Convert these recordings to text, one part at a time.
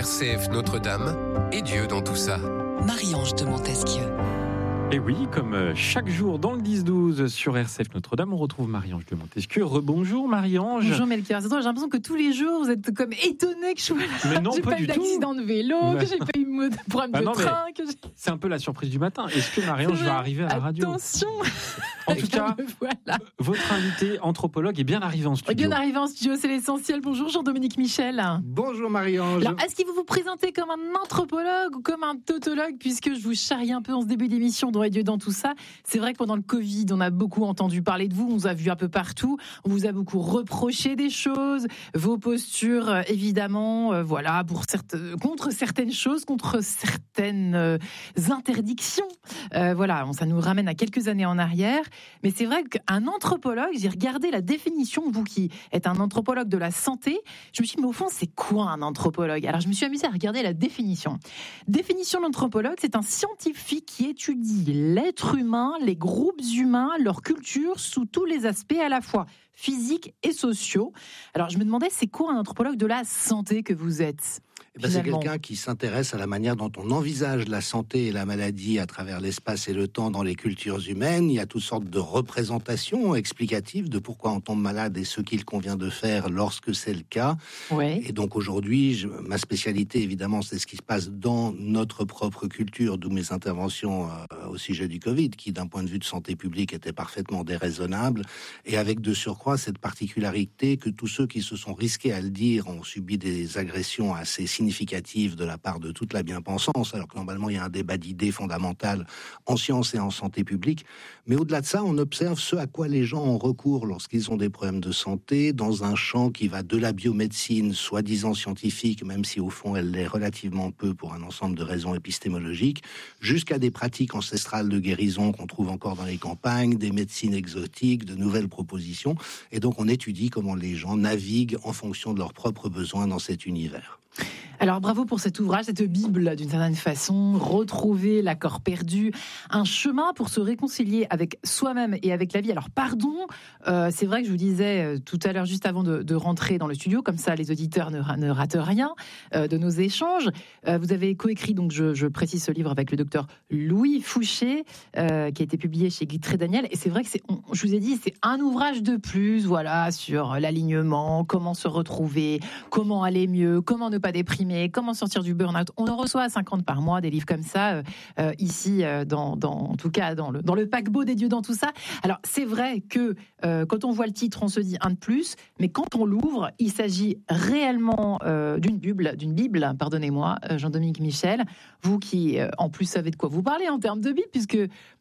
RCF Notre-Dame et Dieu dans tout ça. Marie-Ange de Montesquieu. Et oui, comme chaque jour dans le 10-12 sur RCF Notre-Dame, on retrouve Marie-Ange de Montesquieu. Rebonjour Marie-Ange. Bonjour Melchior. J'ai l'impression que tous les jours, vous êtes comme étonné que je sois là. Mais non, j'ai pas eu d'accident de vélo, que j'ai pas eu de problème de train. C'est un peu la surprise du matin. Est-ce que Marie-Ange va arriver à la radio ? Attention. En tout cas, voilà. Votre invité anthropologue est bien arrivé en studio. Bien arrivé en studio, c'est l'essentiel. Bonjour Jean-Dominique Michel. Bonjour Marie-Ange. Alors, est-ce que vous vous présentez comme un anthropologue ou comme un tautologue, puisque je vous charrie un peu en ce début d'émission dans Dieu dans tout ça. C'est vrai que pendant le Covid, on a beaucoup entendu parler de vous, on vous a vu un peu partout, on vous a beaucoup reproché des choses, vos postures évidemment, voilà, contre certaines choses, contre certaines interdictions. Voilà, ça nous ramène à quelques années en arrière. Mais c'est vrai qu'un anthropologue, j'ai regardé la définition, vous qui êtes un anthropologue de la santé, je me suis dit, mais au fond, c'est quoi un anthropologue ? Alors, je me suis amusée à regarder la définition. Définition d'anthropologue, c'est un scientifique qui étudie l'être humain, les groupes humains, leur culture, sous tous les aspects à la fois physiques et sociaux. Alors, je me demandais, c'est quoi un anthropologue de la santé que vous êtes ? C'est quelqu'un qui s'intéresse à la manière dont on envisage la santé et la maladie à travers l'espace et le temps dans les cultures humaines. Il y a toutes sortes de représentations explicatives de pourquoi on tombe malade et ce qu'il convient de faire lorsque c'est le cas. Ouais. Et donc aujourd'hui, ma spécialité évidemment, c'est ce qui se passe dans notre propre culture, d'où mes interventions au sujet du Covid, qui d'un point de vue de santé publique était parfaitement déraisonnable, et avec de surcroît cette particularité que tous ceux qui se sont risqués à le dire ont subi des agressions assez significative de la part de toute la bien-pensance, alors que normalement il y a un débat d'idées fondamentales en sciences et en santé publique. Mais au-delà de ça, on observe ce à quoi les gens ont recours lorsqu'ils ont des problèmes de santé, dans un champ qui va de la biomédecine, soi-disant scientifique, même si au fond elle l'est relativement peu pour un ensemble de raisons épistémologiques, jusqu'à des pratiques ancestrales de guérison qu'on trouve encore dans les campagnes, des médecines exotiques, de nouvelles propositions. Et donc on étudie comment les gens naviguent en fonction de leurs propres besoins dans cet univers. Alors bravo pour cet ouvrage, cette Bible d'une certaine façon, retrouver l'accord perdu, un chemin pour se réconcilier avec soi-même et avec la vie. Alors pardon, c'est vrai que je vous disais tout à l'heure juste avant de rentrer dans le studio, comme ça les auditeurs ne ratent rien de nos échanges. Vous avez coécrit, donc je précise ce livre avec le docteur Louis Fouché, qui a été publié chez Guitry Daniel. Et c'est vrai que je vous ai dit, c'est un ouvrage de plus, voilà, sur l'alignement, comment se retrouver, comment aller mieux, comment ne pas déprimer, comment sortir du burn-out. On en reçoit 50 par mois, des livres comme ça, ici, en tout cas, dans le paquebot des dieux dans tout ça. Alors, c'est vrai que quand on voit le titre, on se dit un de plus, mais quand on l'ouvre, il s'agit réellement d'une Bible, pardonnez-moi, Jean-Dominique Michel, vous qui, en plus, savez de quoi vous parlez en termes de Bible, puisque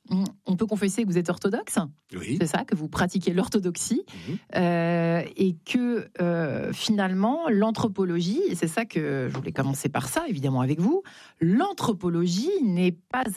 on peut confesser que vous êtes orthodoxe, oui. C'est ça, que vous pratiquez l'orthodoxie, et que finalement, l'anthropologie, et c'est ça que je voulais commencer par ça, évidemment avec vous, l'anthropologie n'est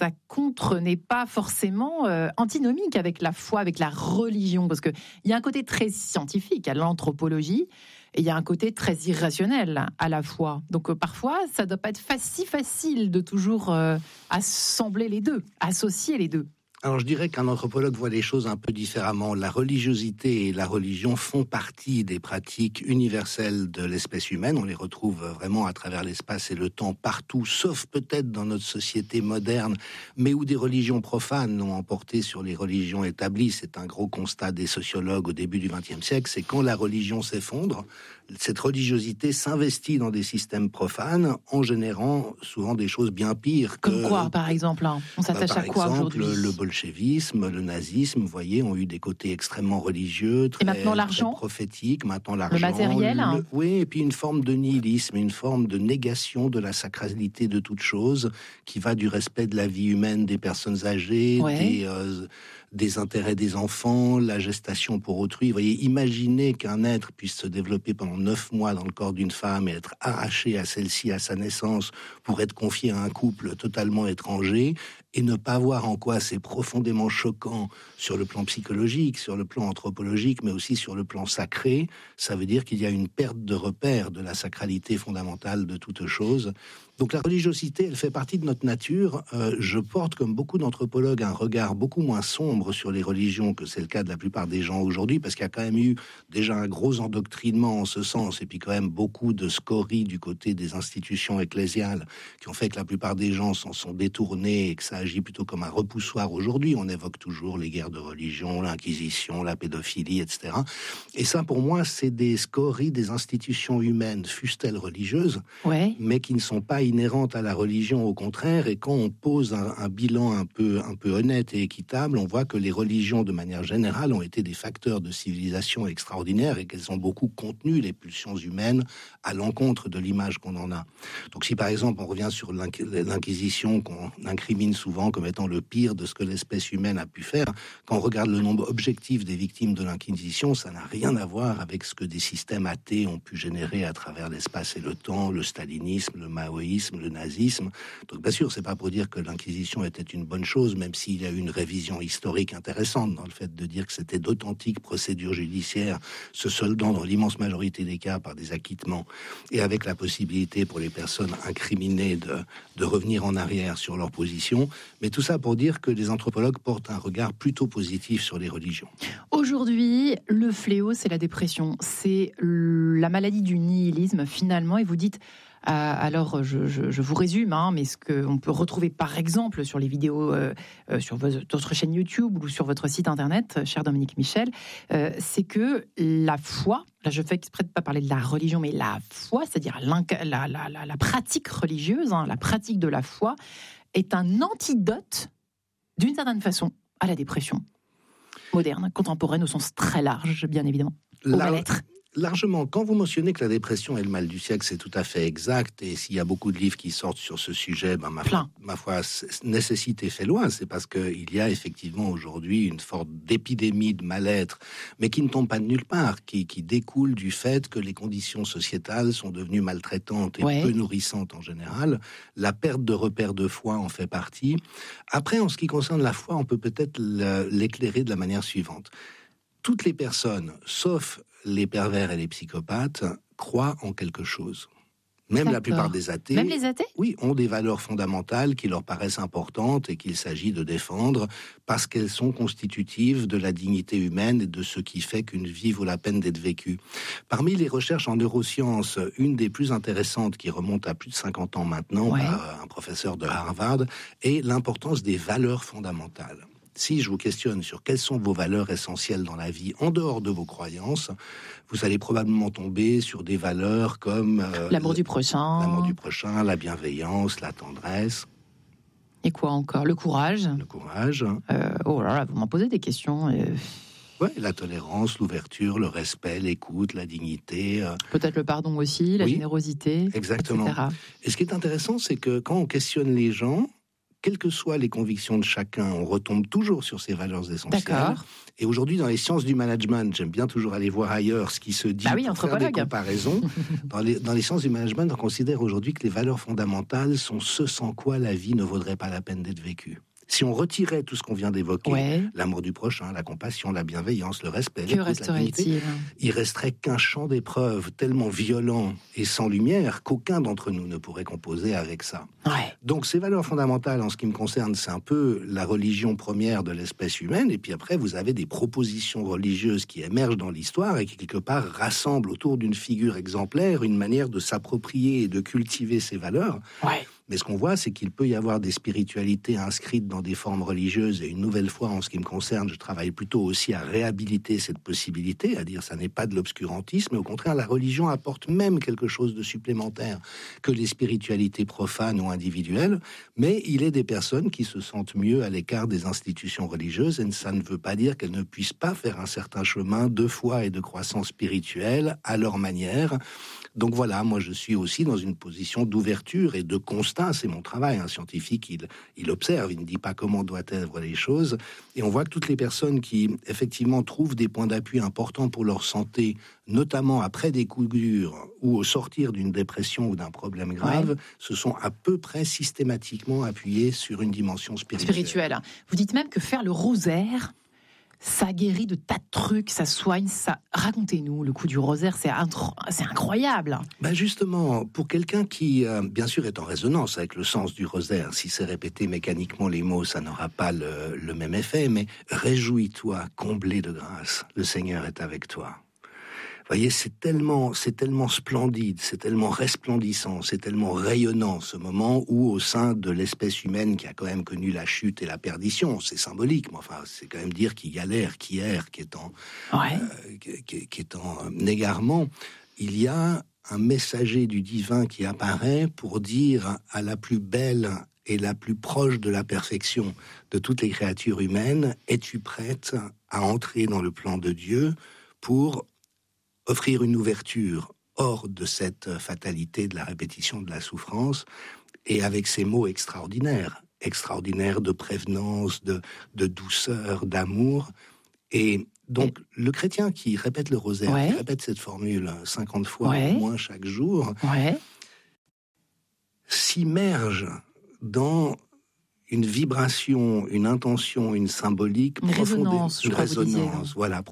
pas forcément antinomique avec la foi, avec la religion, parce qu'il y a un côté très scientifique à l'anthropologie, et il y a un côté très irrationnel à la fois. Donc parfois, ça ne doit pas être si facile de toujours assembler les deux, associer les deux. Alors je dirais qu'un anthropologue voit les choses un peu différemment. La religiosité et la religion font partie des pratiques universelles de l'espèce humaine. On les retrouve vraiment à travers l'espace et le temps partout, sauf peut-être dans notre société moderne, mais où des religions profanes l'ont emporté sur les religions établies. C'est un gros constat des sociologues au début du XXe siècle. C'est quand la religion s'effondre, cette religiosité s'investit dans des systèmes profanes en générant souvent des choses bien pires. Comme quoi, par exemple, on s'attache à quoi aujourd'hui ? Le bolchevisme, le nazisme, vous voyez, ont eu des côtés extrêmement religieux, très, et maintenant l'argent, très prophétiques. Maintenant l'argent, le matériel, oui, et puis une forme de nihilisme, une forme de négation de la sacralité de toute chose, qui va du respect de la vie humaine des personnes âgées, des intérêts des enfants, la gestation pour autrui. Vous voyez, imaginez qu'un être puisse se développer pendant 9 mois dans le corps d'une femme et être arraché à celle-ci à sa naissance pour être confié à un couple totalement étranger et ne pas voir en quoi c'est profondément choquant sur le plan psychologique, sur le plan anthropologique, mais aussi sur le plan sacré, ça veut dire qu'il y a une perte de repère de la sacralité fondamentale de toute chose. Donc la religiosité, elle fait partie de notre nature. Je porte, comme beaucoup d'anthropologues, un regard beaucoup moins sombre sur les religions que c'est le cas de la plupart des gens aujourd'hui, parce qu'il y a quand même eu déjà un gros endoctrinement en ce sens, et puis quand même beaucoup de scories du côté des institutions ecclésiales qui ont fait que la plupart des gens s'en sont détournés et que ça agit plutôt comme un repoussoir aujourd'hui. On évoque toujours les guerres de religion, l'Inquisition, la pédophilie, etc. Et ça, pour moi, c'est des scories des institutions humaines, fussent-elles religieuses, mais qui ne sont pas inhérentes à la religion, au contraire. Et quand on pose un bilan un peu honnête et équitable, on voit que les religions, de manière générale, ont été des facteurs de civilisation extraordinaires et qu'elles ont beaucoup contenu les pulsions humaines à l'encontre de l'image qu'on en a. Donc si par exemple on revient sur l'Inquisition, qu'on incrimine souvent comme étant le pire de ce que l'espèce humaine a pu faire, quand on regarde le nombre objectif des victimes de l'Inquisition, ça n'a rien à voir avec ce que des systèmes athées ont pu générer à travers l'espace et le temps, le stalinisme, le maoïsme, le nazisme. Donc bien sûr, c'est pas pour dire que l'Inquisition était une bonne chose, même s'il y a eu une révision historique intéressante dans le fait de dire que c'était d'authentiques procédures judiciaires, se soldant dans l'immense majorité des cas par des acquittements, et avec la possibilité pour les personnes incriminées de revenir en arrière sur leur position. Mais tout ça pour dire que les anthropologues portent un regard plutôt positif sur les religions. Aujourd'hui, le fléau, c'est la dépression. C'est la maladie du nihilisme, finalement, et vous dites... alors, je vous résume, mais ce qu'on peut retrouver par exemple sur les vidéos sur votre chaîne YouTube ou sur votre site internet, cher Dominique Michel, c'est que la foi, là je fais exprès de ne pas parler de la religion, mais la foi, c'est-à-dire la pratique religieuse, la pratique de la foi, est un antidote, d'une certaine façon, à la dépression moderne, contemporaine, au sens très large, bien évidemment, au mal-être. Largement. Quand vous mentionnez que la dépression est le mal du siècle, c'est tout à fait exact. Et s'il y a beaucoup de livres qui sortent sur ce sujet, ma foi, nécessité fait loi. C'est parce qu'il y a effectivement aujourd'hui une forte d'épidémie de mal-être, mais qui ne tombe pas de nulle part, qui découle du fait que les conditions sociétales sont devenues maltraitantes et peu nourrissantes en général. La perte de repères de foi en fait partie. Après, en ce qui concerne la foi, on peut peut-être l'éclairer de la manière suivante. Toutes les personnes, sauf les pervers et les psychopathes, croient en quelque chose. Même la plupart des athées, même les athées, oui, ont des valeurs fondamentales qui leur paraissent importantes et qu'il s'agit de défendre parce qu'elles sont constitutives de la dignité humaine et de ce qui fait qu'une vie vaut la peine d'être vécue. Parmi les recherches en neurosciences, une des plus intéressantes qui remonte à plus de 50 ans maintenant par un professeur de Harvard est l'importance des valeurs fondamentales. Si je vous questionne sur quelles sont vos valeurs essentielles dans la vie, en dehors de vos croyances, vous allez probablement tomber sur des valeurs comme... l'amour du prochain. L'amour du prochain, la bienveillance, la tendresse. Et quoi encore ? Le courage. Le courage. Oh là là, vous m'en posez des questions. Oui, la tolérance, l'ouverture, le respect, l'écoute, la dignité. Peut-être le pardon aussi, la générosité. Exactement. Etc. Et ce qui est intéressant, c'est que quand on questionne les gens, quelles que soient les convictions de chacun, on retombe toujours sur ces valeurs essentielles. D'accord. Et aujourd'hui, dans les sciences du management, j'aime bien toujours aller voir ailleurs ce qui se dit pour faire des comparaisons. Dans les sciences du management, on considère aujourd'hui que les valeurs fondamentales sont ce sans quoi la vie ne vaudrait pas la peine d'être vécue. Si on retirait tout ce qu'on vient d'évoquer, l'amour du prochain, la compassion, la bienveillance, le respect, que resterait-il ? Il resterait qu'un champ d'épreuves tellement violent et sans lumière qu'aucun d'entre nous ne pourrait composer avec ça. Donc ces valeurs fondamentales, en ce qui me concerne, c'est un peu la religion première de l'espèce humaine. Et puis après, vous avez des propositions religieuses qui émergent dans l'histoire et qui, quelque part, rassemblent autour d'une figure exemplaire une manière de s'approprier et de cultiver ces valeurs. Mais ce qu'on voit, c'est qu'il peut y avoir des spiritualités inscrites dans des formes religieuses. Et une nouvelle fois, en ce qui me concerne, je travaille plutôt aussi à réhabiliter cette possibilité, à dire ça n'est pas de l'obscurantisme, mais au contraire, la religion apporte même quelque chose de supplémentaire que les spiritualités profanes ou individuelles. Mais il est des personnes qui se sentent mieux à l'écart des institutions religieuses, et ça ne veut pas dire qu'elles ne puissent pas faire un certain chemin de foi et de croissance spirituelle à leur manière. Donc voilà, moi je suis aussi dans une position d'ouverture et de constat constat, c'est mon travail. Un scientifique, il observe, il ne dit pas comment doivent être les choses. Et on voit que toutes les personnes qui, effectivement, trouvent des points d'appui importants pour leur santé, notamment après des coups durs ou au sortir d'une dépression ou d'un problème grave, se sont à peu près systématiquement appuyées sur une dimension spirituelle. Vous dites même que faire le rosaire, ça guérit de tas de trucs, ça soigne, ça... Racontez-nous, le coup du rosaire, c'est incroyable. Ben justement, pour quelqu'un qui, bien sûr, est en résonance avec le sens du rosaire, si c'est répété mécaniquement les mots, ça n'aura pas le même effet, mais réjouis-toi, comblé de grâce, le Seigneur est avec toi. Vous voyez, c'est tellement splendide, c'est tellement resplendissant, c'est tellement rayonnant ce moment où, au sein de l'espèce humaine qui a quand même connu la chute et la perdition, c'est symbolique, mais enfin, c'est quand même dire qu'il galère, qui erre, qui est en égarement. Il y a un messager du divin qui apparaît pour dire à la plus belle et la plus proche de la perfection de toutes les créatures humaines, es-tu prête à entrer dans le plan de Dieu pour offrir une ouverture hors de cette fatalité de la répétition de la souffrance, et avec ces mots extraordinaires de prévenance, de douceur, d'amour. Et donc, le chrétien qui répète le rosaire, qui répète cette formule 50 fois au moins chaque jour, s'immerge dans une vibration, une intention, une symbolique profonde, une résonance, voilà.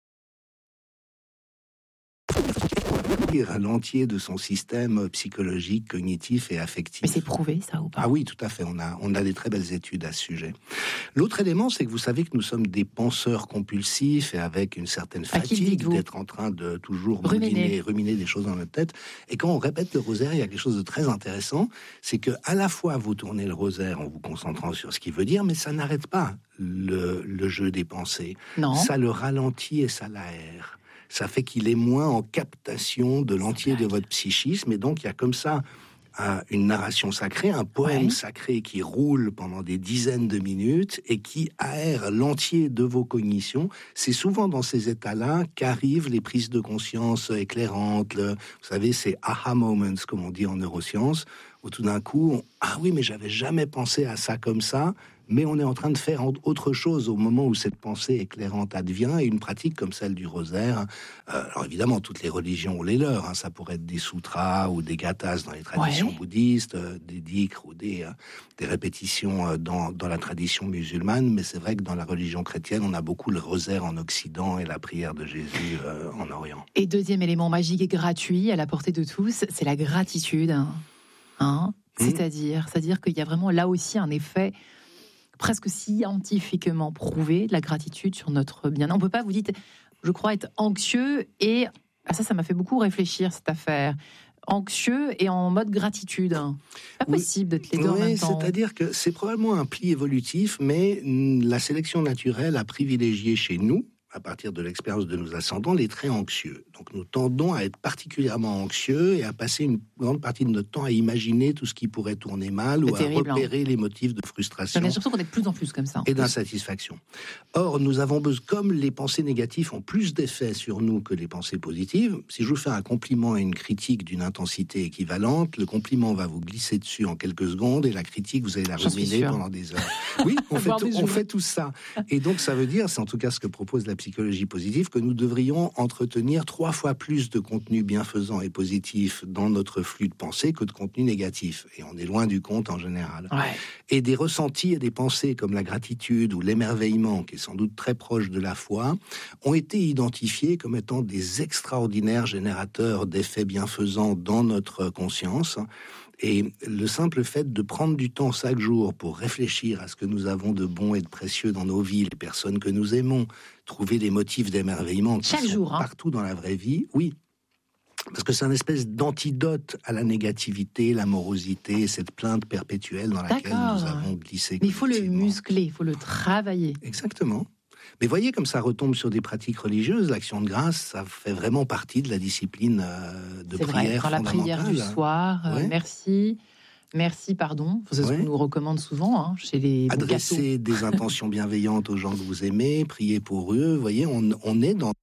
À l'entier de son système psychologique, cognitif et affectif. Mais c'est prouvé, ça, ou pas? Ah oui, tout à fait. On a des très belles études à ce sujet. L'autre élément, c'est que vous savez que nous sommes des penseurs compulsifs et avec une certaine fatigue d'être en train de toujours ruminer des choses dans notre tête. Et quand on répète le rosaire, il y a quelque chose de très intéressant. C'est que à la fois, vous tournez le rosaire en vous concentrant sur ce qu'il veut dire, mais ça n'arrête pas le jeu des pensées. Non. Ça le ralentit et ça l'aère. Ça fait qu'il est moins en captation de l'entier de votre psychisme. Et donc, il y a comme ça une narration sacrée, un poème sacré qui roule pendant des dizaines de minutes et qui aère l'entier de vos cognitions. C'est souvent dans ces états-là qu'arrivent les prises de conscience éclairantes. Vous savez, ces aha moments, comme on dit en neurosciences, où tout d'un coup, ah oui, mais j'avais jamais pensé à ça comme ça. Mais on est en train de faire autre chose au moment où cette pensée éclairante advient, et une pratique comme celle du rosaire. Alors évidemment, toutes les religions ont les leurs. Ça pourrait être des sutras ou des gathas dans les traditions bouddhistes, des dhikrs ou des répétitions dans la tradition musulmane. Mais c'est vrai que dans la religion chrétienne, on a beaucoup le rosaire en Occident et la prière de Jésus en Orient. Et deuxième élément magique et gratuit à la portée de tous, c'est la gratitude. C'est-à-dire qu'il y a vraiment là aussi un effet presque scientifiquement prouvé de la gratitude sur notre bien. On ne peut pas, vous dites, je crois, être anxieux et... ça m'a fait beaucoup réfléchir, cette affaire. Anxieux et en mode gratitude. Pas possible d'être les deux en même temps. C'est-à-dire que c'est probablement un pli évolutif, mais la sélection naturelle a privilégié chez nous, à partir de l'expérience de nos ascendants, les traits anxieux. Donc nous tendons à être particulièrement anxieux et à passer une grande partie de notre temps à imaginer tout ce qui pourrait tourner mal ou à repérer les motifs de frustration. J'ai l'impression qu'on est de plus en plus comme ça. Et d'insatisfaction. Or, nous avons besoin, comme les pensées négatives ont plus d'effet sur nous que les pensées positives, si je vous fais un compliment et une critique d'une intensité équivalente, le compliment va vous glisser dessus en quelques secondes et la critique, vous allez la ruminer pendant des heures. Oui, on fait tout ça. Et donc, ça veut dire, c'est en tout cas ce que propose la psychologie positive, que nous devrions entretenir 3 fois plus de contenu bienfaisant et positif dans notre flux de pensée que de contenu négatif. Et on est loin du compte en général. Et des ressentis et des pensées comme la gratitude ou l'émerveillement, qui est sans doute très proche de la foi, ont été identifiés comme étant des extraordinaires générateurs d'effets bienfaisants dans notre conscience. Et le simple fait de prendre du temps chaque jour pour réfléchir à ce que nous avons de bon et de précieux dans nos vies, les personnes que nous aimons, trouver des motifs d'émerveillement qui sont partout dans la vraie vie, oui. Parce que c'est une espèce d'antidote à la négativité, la morosité, cette plainte perpétuelle dans laquelle nous avons glissé. Mais il faut le muscler, il faut le travailler. Exactement. Mais voyez comme ça retombe sur des pratiques religieuses, l'action de grâce, ça fait vraiment partie de la discipline de prière fondamentale. C'est vrai, la prière du soir, merci, pardon. C'est ce qu'on nous recommande souvent chez les adresser des intentions bienveillantes aux gens que vous aimez, prier pour eux. Vous voyez, on est dans